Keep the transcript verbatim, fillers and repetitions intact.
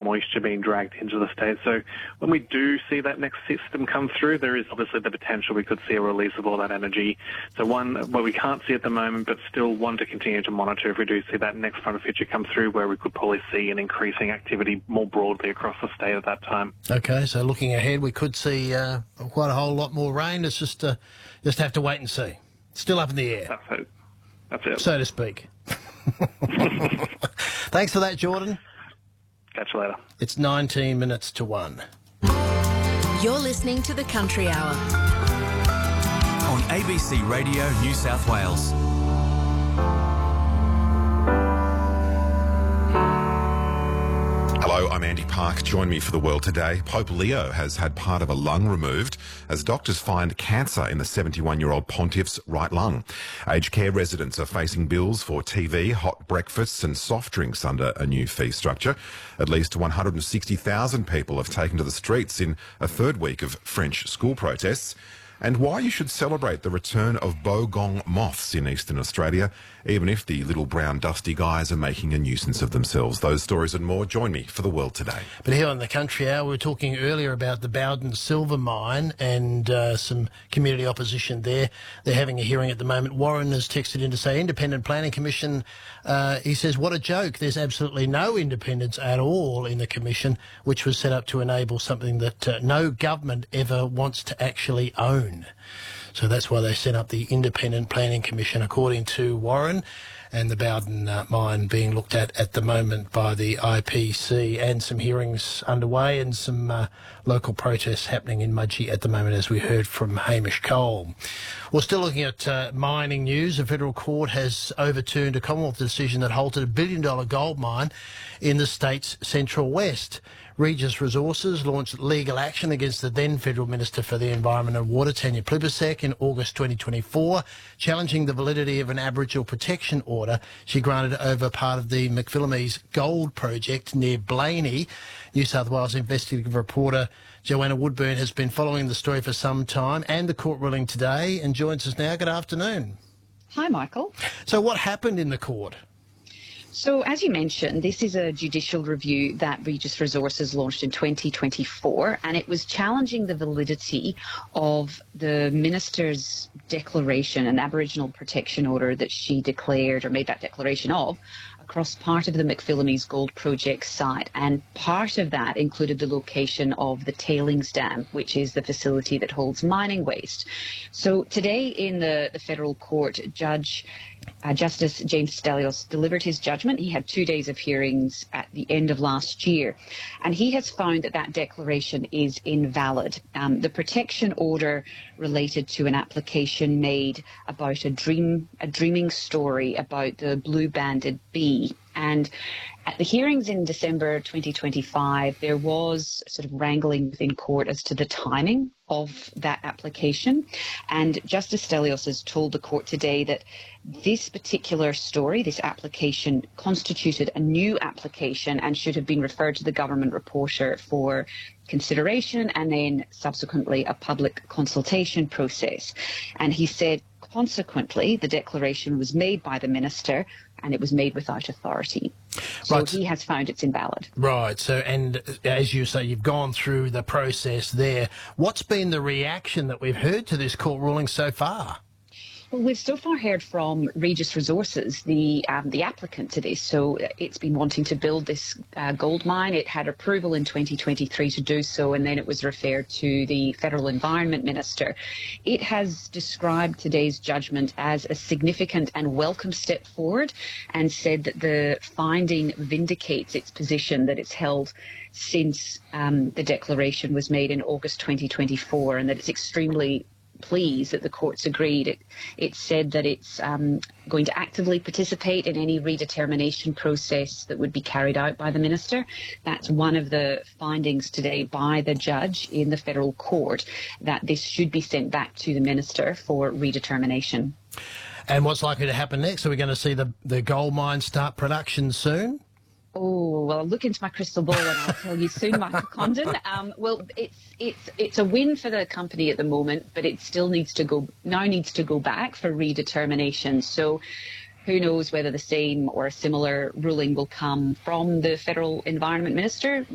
moisture being dragged into the state. So when we do see that next system come through, there is obviously the potential we could see a release of all that energy. So one, well, we can't see at the moment, but still one to continue to monitor if we do see that next front of future come through, where we could probably see an increasing activity more broadly across the state at that time. Okay, so looking ahead, we could see uh, quite a whole lot more rain. It's just, uh, just have to wait and see. Still up in the air. That's it. That's it. So to speak. Thanks for that, Jordan. Catch you later. It's nineteen minutes to one. You're listening to The Country Hour on A B C Radio New South Wales. Hello, I'm Andy Park. Join me for the world today. Pope Leo has had part of a lung removed as doctors find cancer in the seventy-one-year-old pontiff's right lung. Aged care residents are facing bills for T V, hot breakfasts and soft drinks under a new fee structure. At least one hundred sixty thousand people have taken to the streets in a third week of French school protests. And why you should celebrate the return of bogong moths in eastern Australia, even if the little brown dusty guys are making a nuisance of themselves. Those stories and more. Join me for the world today. But here on the Country Hour, we were talking earlier about the Bowden Silver Mine and uh, some community opposition there. They're having a hearing at the moment. Warren has texted in to say, Independent Planning Commission, uh, he says, what a joke. There's absolutely no independence at all in the commission, which was set up to enable something that uh, no government ever wants to actually own. So that's why they set up the Independent Planning Commission, according to Warren, and the Bowden uh, mine being looked at at the moment by the I P C, and some hearings underway and some uh, local protests happening in Mudgee at the moment, as we heard from Hamish Cole. We're still looking at uh, mining news. A federal court has overturned a Commonwealth decision that halted a billion dollar gold mine in the state's central west. Regis Resources launched legal action against the then Federal Minister for the Environment and Water, Tanya Plibersek, in August twenty twenty-four, challenging the validity of an Aboriginal protection order she granted over part of the McPhillamys gold project near Blaney. New South Wales investigative reporter Joanna Woodburn has been following the story for some time and the court ruling today and joins us now. Good afternoon. Hi, Michael. So what happened in the court? So, as you mentioned, this is a judicial review that Regis Resources launched in twenty twenty-four, and it was challenging the validity of the minister's declaration, an Aboriginal protection order that she declared or made that declaration of, across part of the McPhillamys Gold Project site. And part of that included the location of the tailings dam, which is the facility that holds mining waste. So today in the, the federal court, Judge uh, Justice James Stelios delivered his judgment. He had two days of hearings at the end of last year, and he has found that that declaration is invalid. Um, the protection order related to an application made about a dream, a dreaming story about the blue-banded bee. And at the hearings in December twenty twenty-five, there was sort of wrangling within court as to the timing of that application. And Justice Stelios has told the court today that this particular story, this application, constituted a new application and should have been referred to the government reporter for consideration and then subsequently a public consultation process. And he said, consequently, the declaration was made by the minister and it was made without authority. So right. He has found it's invalid. Right. So, and as you say, you've gone through the process there. What's been the reaction that we've heard to this court ruling so far? Well, we've so far heard from Regis Resources, the um, the applicant to this. So it's been wanting to build this uh, gold mine. It had approval in twenty twenty-three to do so, and then it was referred to the Federal Environment Minister. It has described today's judgment as a significant and welcome step forward and said that the finding vindicates its position that it's held since um, the declaration was made in August twenty twenty-four, and that it's extremely pleased that the courts agreed. It, it said that it's um, going to actively participate in any redetermination process that would be carried out by the minister. That's one of the findings today by the judge in the federal court, that this should be sent back to the minister for redetermination. And what's likely to happen next? Are we going to see the, the gold mine start production soon? Oh, well, I'll look into my crystal ball and I'll tell you soon, Michael Condon. Um, well, it's it's it's a win for the company at the moment, but it still needs to go now needs to go back for redetermination. So who knows whether the same or a similar ruling will come from the Federal Environment Minister.